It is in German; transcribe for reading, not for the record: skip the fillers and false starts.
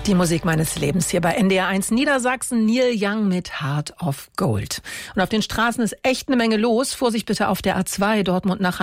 Die Musik meines Lebens hier bei NDR1 Niedersachsen. Neil Young mit Heart of Gold. Und auf den Straßen ist echt eine Menge los. Vorsicht bitte auf der A2 Dortmund nach